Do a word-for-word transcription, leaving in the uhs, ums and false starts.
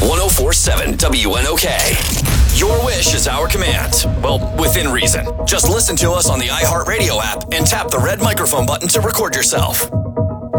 ten forty-seven W N O K. Your wish is our command. Well, within reason. Just listen to us on the iHeartRadio app and tap the red microphone button to record yourself.